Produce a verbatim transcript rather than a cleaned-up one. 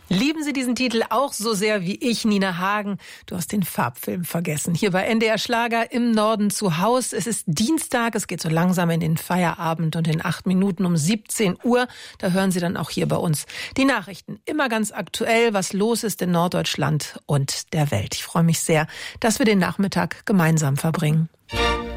Lieben Sie diesen Titel auch so sehr wie ich, Nina Hagen? Du hast den Farbfilm vergessen. Hier bei N D R Schlager im Norden zu Haus. Es ist Dienstag, es geht so langsam in den Feierabend und in acht Minuten um siebzehn Uhr. Da hören Sie dann auch hier bei uns die Nachrichten. Immer ganz aktuell, was los ist in Norddeutschland und der Welt. Ich freue mich sehr, dass wir den Nachmittag gemeinsam verbringen.